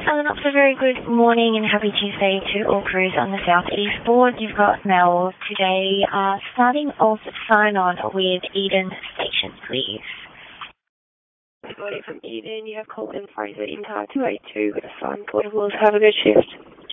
Southern Ops, a very good morning and happy Tuesday to all crews on the Southeast Board. You've got Mel today, starting off sign on with Eden Station, please. Good morning from Eden. You have Colton Fraser in car 282 with a sign portables. Have a good shift.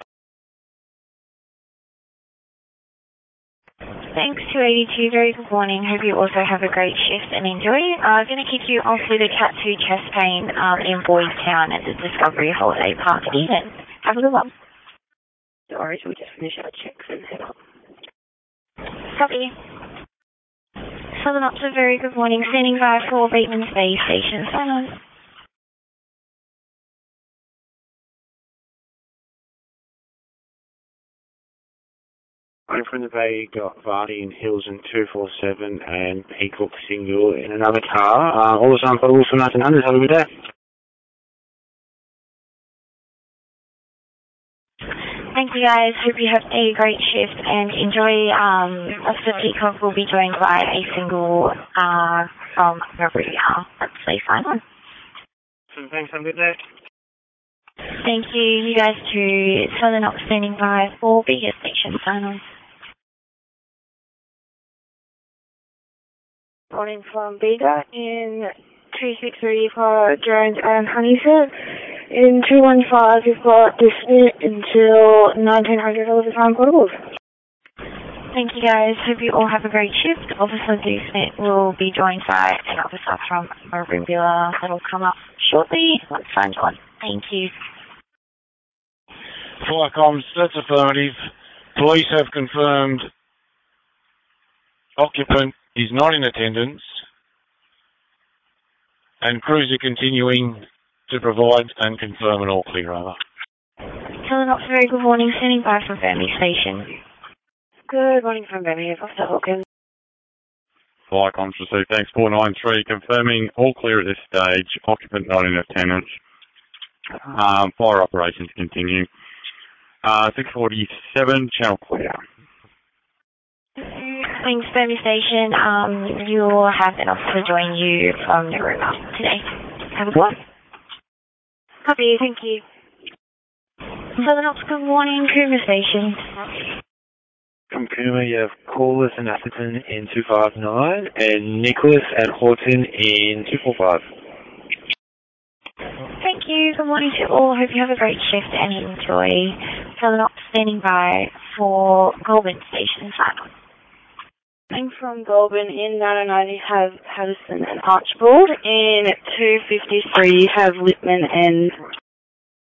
Thanks, 282. Very good morning. Hope you also have a great shift and enjoy. Going to kick you off with a Cat 2 chest pain in Boys Town at the Discovery Holiday Park at Eden. Have a good one. Sorry, shall we just finish our checks and head up? Copy. Southern Ops, a very good morning. Standing by for Bateman's Bay Station. Sign on. I'm from the Bay, got Vardy and Hills in 247 and Peacock single in another car. All the sign portables for 1900. Have a good day. Thank you guys. Hope you have a great shift and enjoy. Officer Peacock will be joined by a single from Maria. Let's say sign on. Thanks, have a good day. Thank you. You guys too. Southern Ops standing by for Bigger Station. Sign on. Morning from Bega in 263 for Jones and Honeysett. In 215 you've got Dismit until 1900 all the time portables. Thank you guys. Hope you all have a great shift. Officer Dismit will be joined by an officer from Maroubra that'll come up shortly. Let's find one. Thank you. Flycoms, that's affirmative. Police have confirmed occupant is not in attendance, and crews are continuing to provide and confirm an all clear over. Southern Ops, very good morning. Standing by from Burnley Station. Good morning from Burnley. Officer Hawkins. Flycoms received. Thanks, 493. Confirming all clear at this stage. Occupant not in attendance. Fire operations continue. 647, channel clear. Thanks, Burnley Station. You'll have an officer join you from Narooma today. Have a good one. Copy, thank you. Southern Ops, good morning. Cooma Station. From Cooma, you have Corliss and Atherton in 259 and Nicholas and Horton in 245. Thank you. Good morning to all. Hope you have a great shift and enjoy. Southern Ops standing by for Goulburn Station. I'm from Goulburn. In 990 have Patterson and Archibald. In 253 have Lippman and